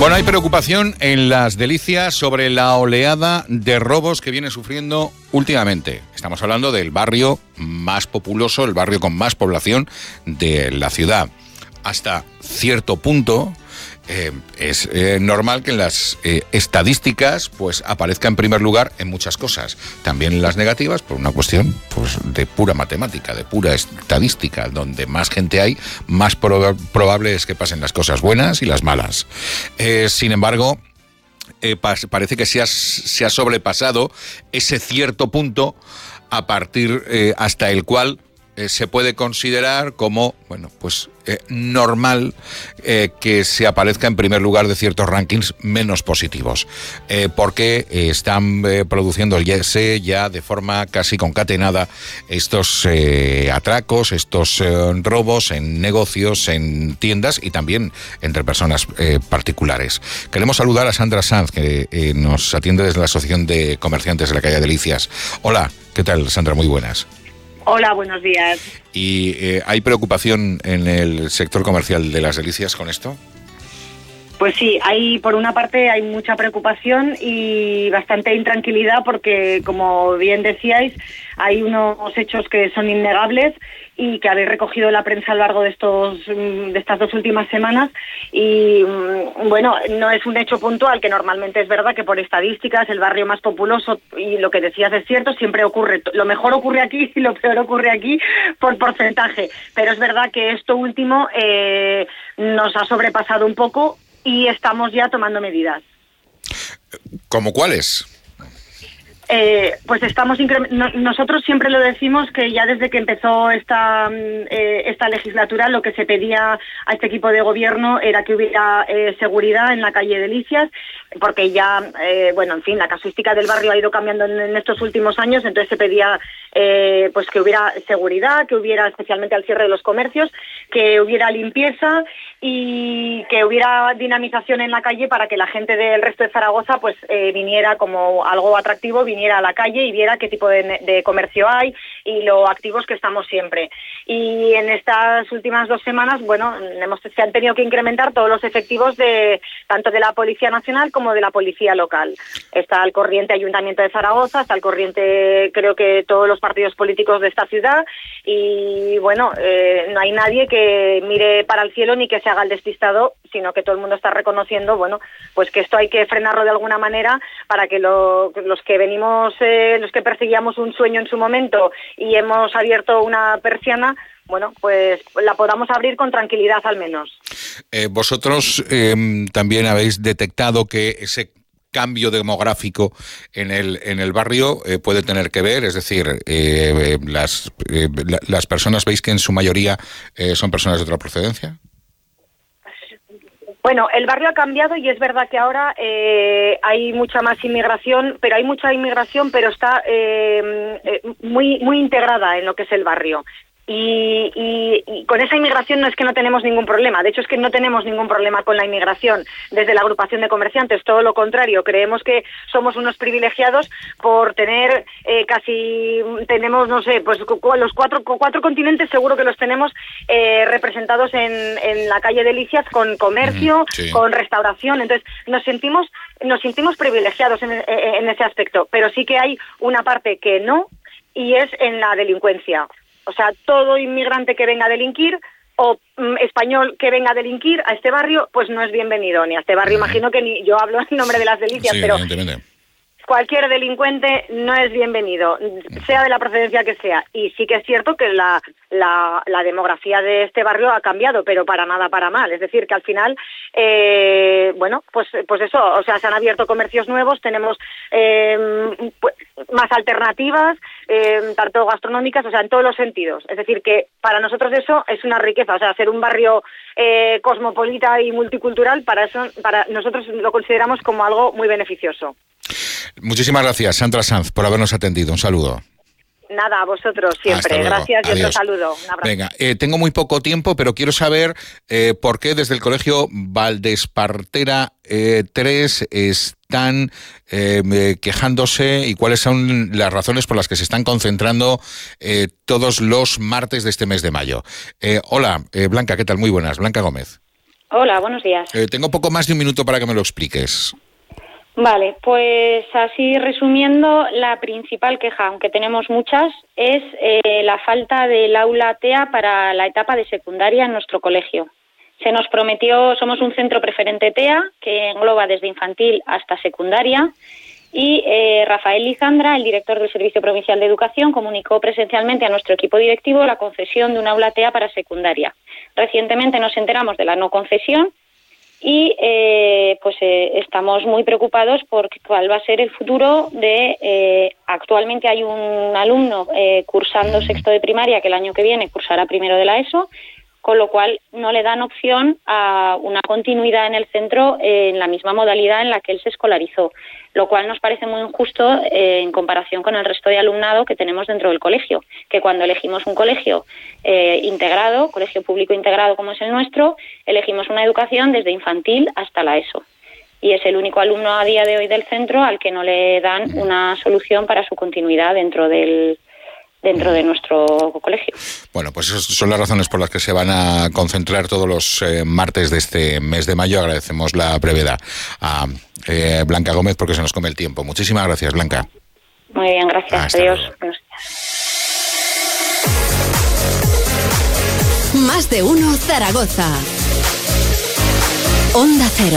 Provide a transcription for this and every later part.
Bueno, hay preocupación en Las Delicias sobre la oleada de robos que viene sufriendo últimamente. Estamos hablando del barrio más populoso, el barrio con más población de la ciudad. Hasta cierto punto es normal que en las estadísticas pues aparezca en primer lugar en muchas cosas. También en las negativas, por una cuestión pues de pura matemática, de pura estadística. Donde más gente hay, más probable es que pasen las cosas buenas y las malas. Sin embargo, parece que se ha sobrepasado ese cierto punto a partir hasta el cual se puede considerar como, bueno, pues normal que se aparezca en primer lugar de ciertos rankings menos positivos, porque están produciéndose ya de forma casi concatenada estos atracos, estos robos en negocios, en tiendas y también entre personas particulares. Queremos saludar a Sandra Sanz, que nos atiende desde la Asociación de Comerciantes de la calle Delicias. Hola, ¿qué tal, Sandra? Muy buenas. Hola, buenos días. ¿Y hay preocupación en el sector comercial de Las Delicias con esto? Pues sí, por una parte hay mucha preocupación y bastante intranquilidad porque, como bien decíais, hay unos hechos que son innegables y que habéis recogido la prensa a lo largo de estas 2 últimas semanas y, bueno, no es un hecho puntual, que normalmente es verdad que por estadísticas el barrio más populoso, y lo que decías es cierto, siempre ocurre, lo mejor ocurre aquí y lo peor ocurre aquí por porcentaje, pero es verdad que esto último nos ha sobrepasado un poco y estamos ya tomando medidas. ¿Cómo cuáles? Pues nosotros siempre lo decimos, que ya desde que empezó esta legislatura lo que se pedía a este equipo de gobierno era que hubiera seguridad en la calle Delicias, porque ya, bueno, en fin, la casuística del barrio ha ido cambiando en estos últimos años, entonces se pedía pues que hubiera seguridad, que hubiera, especialmente al cierre de los comercios, que hubiera limpieza y que hubiera dinamización en la calle para que la gente del resto de Zaragoza pues viniera como algo atractivo, viniera a la calle y viera qué tipo de comercio hay y lo activos que estamos siempre. Y en estas últimas 2 semanas, bueno, se han tenido que incrementar todos los efectivos tanto de la Policía Nacional como de la Policía Local. Está al corriente Ayuntamiento de Zaragoza, está al corriente creo que todos los partidos políticos de esta ciudad y, bueno, no hay nadie que mire para el cielo ni que se haga el despistado, sino que todo el mundo está reconociendo, bueno, pues que esto hay que frenarlo de alguna manera para que los que venimos, los que perseguíamos un sueño en su momento y hemos abierto una persiana, bueno, pues la podamos abrir con tranquilidad al menos. Vosotros también habéis detectado que ese cambio demográfico en el barrio puede tener que ver, es decir, las personas, veis que en su mayoría son personas de otra procedencia. Bueno, el barrio ha cambiado y es verdad que ahora hay mucha más inmigración, pero está muy integrada en lo que es el barrio. Y con esa inmigración no es que no tenemos ningún problema, de hecho es que no tenemos ningún problema con la inmigración desde la agrupación de comerciantes, todo lo contrario, creemos que somos unos privilegiados por tener tenemos, no sé, pues los cuatro continentes seguro que los tenemos representados en la calle Delicias con comercio, sí, con restauración, entonces nos sentimos privilegiados en ese aspecto, pero sí que hay una parte que no, y es en la delincuencia. O sea, todo inmigrante que venga a delinquir o español que venga a delinquir a este barrio, pues no es bienvenido, ni a este barrio, imagino que ni yo hablo en nombre de Las Delicias, sí, pero cualquier delincuente no es bienvenido, sea de la procedencia que sea. Y sí que es cierto que la demografía de este barrio ha cambiado, pero para nada para mal. Es decir, que al final, bueno, pues eso, o sea, se han abierto comercios nuevos, tenemos más alternativas, tanto gastronómicas, o sea, en todos los sentidos. Es decir, que para nosotros eso es una riqueza, o sea, ser un barrio cosmopolita y multicultural, para nosotros lo consideramos como algo muy beneficioso. Muchísimas gracias, Sandra Sanz, por habernos atendido. Un saludo. Nada, a vosotros siempre. Gracias. Adiós. Y otro saludo. Un abrazo. Venga, tengo muy poco tiempo, pero quiero saber por qué desde el Colegio Valdespartera 3 están quejándose y cuáles son las razones por las que se están concentrando todos los martes de este mes de mayo. Hola, Blanca, ¿qué tal? Muy buenas. Blanca Gómez. Hola, buenos días. Tengo poco más de un minuto para que me lo expliques. Vale, pues así resumiendo, la principal queja, aunque tenemos muchas, es la falta del aula TEA para la etapa de secundaria en nuestro colegio. Se nos prometió, somos un centro preferente TEA que engloba desde infantil hasta secundaria y Rafael Lizandra, el director del Servicio Provincial de Educación, comunicó presencialmente a nuestro equipo directivo la concesión de un aula TEA para secundaria. Recientemente nos enteramos de la no concesión y estamos muy preocupados por cuál va a ser el futuro de... actualmente hay un alumno cursando sexto de primaria que el año que viene cursará primero de la ESO, con lo cual no le dan opción a una continuidad en el centro en la misma modalidad en la que él se escolarizó, lo cual nos parece muy injusto en comparación con el resto de alumnado que tenemos dentro del colegio, que cuando elegimos un colegio integrado, colegio público integrado como es el nuestro, elegimos una educación desde infantil hasta la ESO. Y es el único alumno a día de hoy del centro al que no le dan una solución para su continuidad dentro de nuestro colegio. Bueno, pues esas son las razones por las que se van a concentrar todos los martes de este mes de mayo. Agradecemos la brevedad a Blanca Gómez porque se nos come el tiempo. Muchísimas gracias, Blanca. Muy bien, gracias. Hasta Adiós. luego. Buenos días. Más de uno Zaragoza. Onda Cero.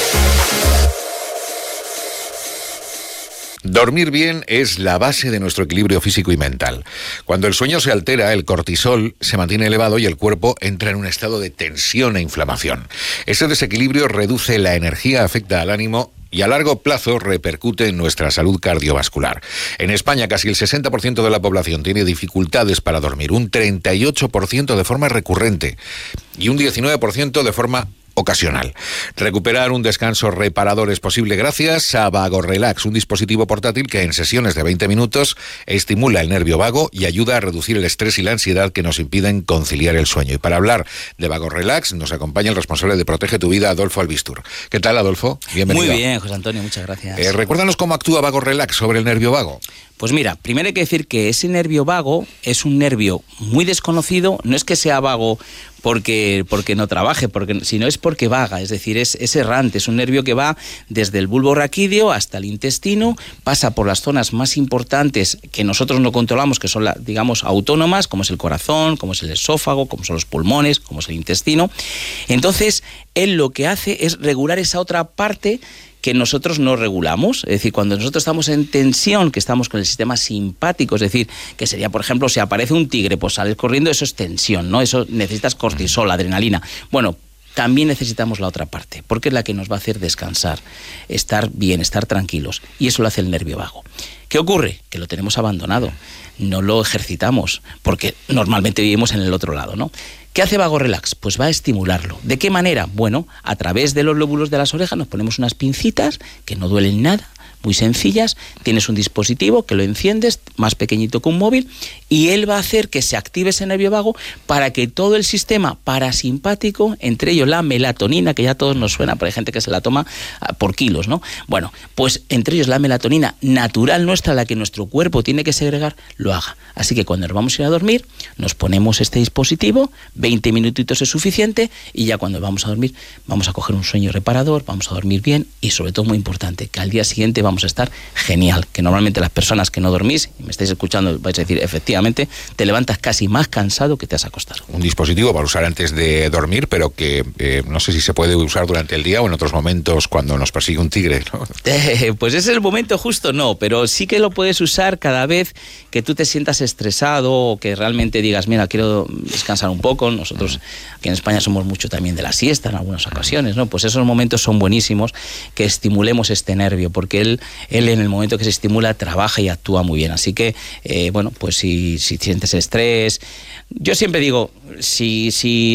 Dormir bien es la base de nuestro equilibrio físico y mental. Cuando el sueño se altera, el cortisol se mantiene elevado y el cuerpo entra en un estado de tensión e inflamación. Ese desequilibrio reduce la energía, afecta al ánimo y a largo plazo repercute en nuestra salud cardiovascular. En España, casi el 60% de la población tiene dificultades para dormir, un 38% de forma recurrente y un 19% de forma ocasional. Recuperar un descanso reparador es posible gracias a Vago Relax, un dispositivo portátil que en sesiones de 20 minutos estimula el nervio vago y ayuda a reducir el estrés y la ansiedad que nos impiden conciliar el sueño. Y para hablar de Vago Relax nos acompaña el responsable de Protege tu Vida, Adolfo Albistur. ¿Qué tal, Adolfo? Bienvenido. Muy bien, José Antonio, muchas gracias. Recuérdanos cómo actúa Vago Relax sobre el nervio vago. Pues mira, primero hay que decir que ese nervio vago es un nervio muy desconocido, no es que sea vago porque no trabaje, sino es porque vaga, es decir, es errante, es un nervio que va desde el bulbo raquídeo hasta el intestino, pasa por las zonas más importantes que nosotros no controlamos, que son, digamos, autónomas, como es el corazón, como es el esófago, como son los pulmones, como es el intestino. Entonces, él lo que hace es regular esa otra parte que nosotros no regulamos, es decir, cuando nosotros estamos en tensión, que estamos con el sistema simpático, es decir, que sería, por ejemplo, si aparece un tigre, pues sales corriendo, eso es tensión, ¿no? Eso necesitas cortisol, adrenalina. Bueno, también necesitamos la otra parte, porque es la que nos va a hacer descansar, estar bien, estar tranquilos, y eso lo hace el nervio vago. ¿Qué ocurre? Que lo tenemos abandonado, no lo ejercitamos, porque normalmente vivimos en el otro lado, ¿no? ¿Qué hace Vago Relax? Pues va a estimularlo. ¿De qué manera? Bueno, a través de los lóbulos de las orejas nos ponemos unas pincitas que no duelen nada, muy sencillas. Tienes un dispositivo que lo enciendes, más pequeñito que un móvil, y él va a hacer que se active ese nervio vago para que todo el sistema parasimpático, entre ellos la melatonina, que ya a todos nos suena, pero hay gente que se la toma por kilos, ¿no? Bueno, pues entre ellos la melatonina natural nuestra, la que nuestro cuerpo tiene que segregar, lo haga. Así que cuando nos vamos a ir a dormir, nos ponemos este dispositivo, 20 minutitos es suficiente, y ya cuando vamos a dormir, vamos a coger un sueño reparador, vamos a dormir bien, y sobre todo muy importante, que al día siguiente vamos a estar genial, que normalmente las personas que no dormís, y me estáis escuchando, vais a decir, efectivamente, te levantas casi más cansado que te has acostado. Un dispositivo para usar antes de dormir, pero que no sé si se puede usar durante el día o en otros momentos cuando nos persigue un tigre, ¿no? Pues ese es el momento justo, no, pero sí que lo puedes usar cada vez que tú te sientas estresado o que realmente digas, mira, quiero descansar un poco. Nosotros aquí en España somos mucho también de la siesta en algunas ocasiones, ¿no? Pues esos momentos son buenísimos, que estimulemos este nervio, porque él en el momento que se estimula trabaja y actúa muy bien. Así que, bueno, pues si sientes estrés, yo siempre digo, si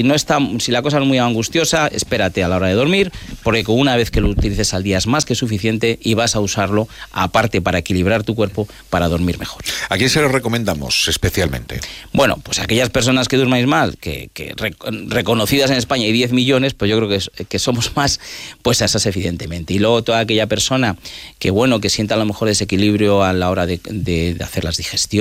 la cosa es muy angustiosa, espérate a la hora de dormir, porque con una vez que lo utilices al día es más que suficiente y vas a usarlo aparte para equilibrar tu cuerpo para dormir mejor. ¿A quién se lo recomendamos especialmente? Bueno, pues a aquellas personas que durmáis mal, que reconocidas en España hay 10 millones, pues yo creo que somos más, pues a esas evidentemente. Y luego toda aquella persona que, bueno, que sienta a lo mejor desequilibrio a la hora de hacer las digestiones,